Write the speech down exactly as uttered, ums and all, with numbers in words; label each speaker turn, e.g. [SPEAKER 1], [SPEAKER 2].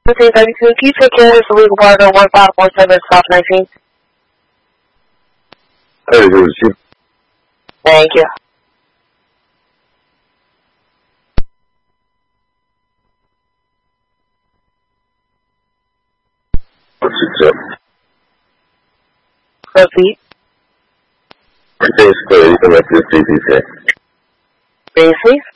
[SPEAKER 1] thirteen thirty-two, can you take care of this illegal partner one five four seven South nineteen?
[SPEAKER 2] Hey, who is you?
[SPEAKER 1] Thank you.
[SPEAKER 2] What's your tip?
[SPEAKER 1] Proceed.
[SPEAKER 2] Everything's clear. You can make this D P K.
[SPEAKER 1] Briefly.